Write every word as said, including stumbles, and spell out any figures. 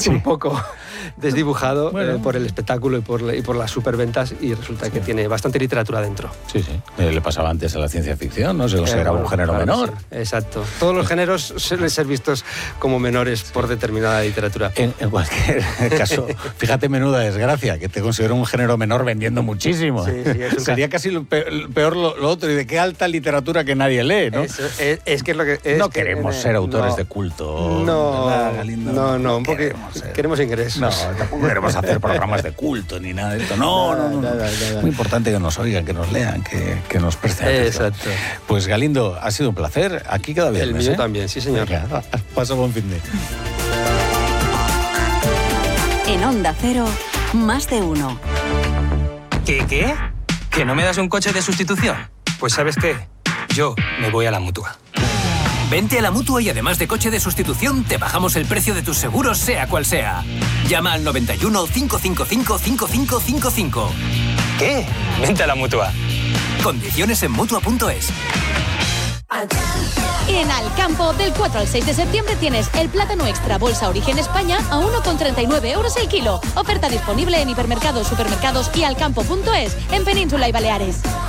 sí. un poco desdibujado bueno. eh, por el espectáculo y por, y por las superventas, y resulta sí. que tiene bastante literatura dentro. Sí, sí. Eh, le pasaba antes a la ciencia ficción, no se consideraba eh, bueno, un género claro, menor. Sí. Exacto. Todos los géneros suelen ser vistos como menores sí. por determinada literatura. En, en cualquier caso, fíjate, menuda desgracia, que te considero un género menor vendiendo muchísimo. Sí, sí, es un Sería caso. casi lo peor, peor lo, lo otro, y de qué alta literatura que nadie lee, ¿no? Eso, es, es que es lo que... Es no que, queremos eh, ser autores no, de culto. No, Galindo, no, no, un queremos, poco, queremos ingresos. No, tampoco queremos hacer programas de culto ni nada de esto. No, no, no. no, no. no, no, no. Muy importante que nos oigan, que nos lean, que, que nos presten atención. Exacto. Pues Galindo, ha sido un placer. Aquí cada viernes. El mío ¿eh? también, sí señor. Venga, pasa buen fin de... En Onda Cero, más de uno. ¿Qué, qué? ¿Que no me das un coche de sustitución? Pues ¿sabes qué? Yo me voy a la Mutua. Vente a la Mutua y además de coche de sustitución, te bajamos el precio de tus seguros, sea cual sea. Llama al noventa y uno, cinco cinco cinco, cinco cinco cinco cinco. ¿Qué? Vente a la Mutua. Condiciones en Mutua punto es. En Alcampo, del cuatro al seis de septiembre tienes el plátano extra bolsa Origen España a uno con treinta y nueve euros el kilo. Oferta disponible en hipermercados, supermercados y alcampo punto es en Península y Baleares.